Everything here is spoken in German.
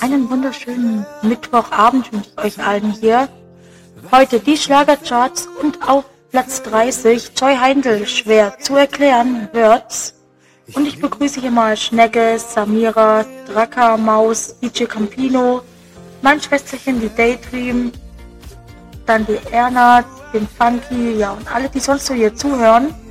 Einen wunderschönen Mittwochabend wünsche ich euch allen hier. Heute die Schlagercharts und auf Platz 30 Joy Heindl, schwer zu erklären, Words. Und ich begrüße hier mal Schnegge, Samira, Draka, Maus, DJ Campino, mein Schwesterchen, die Daydream, dann die Erna, den Funky, ja und alle, die sonst so hier zuhören.